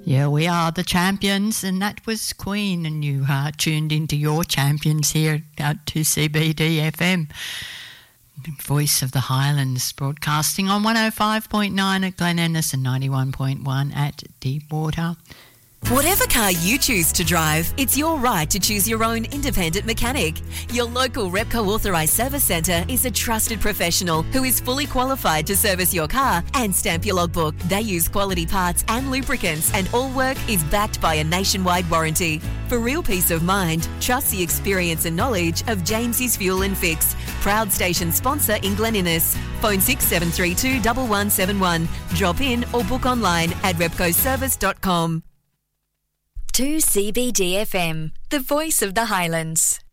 Yeah, we are the champions, and that was Queen, and you are tuned into your champions here out to CBD FM. Voice of the Highlands, broadcasting on 105.9 at Glen Innes and 91.1 at Deepwater. Whatever car you choose to drive, it's your right to choose your own independent mechanic. Your local Repco authorised service centre is a trusted professional who is fully qualified to service your car and stamp your logbook. They use quality parts and lubricants, and all work is backed by a nationwide warranty. For real peace of mind, trust the experience and knowledge of James's Fuel and Fix, proud station sponsor in Glen Innes. Phone 6732 1171. Drop in or book online at repcoservice.com. 2CBD FM, the voice of the Highlands.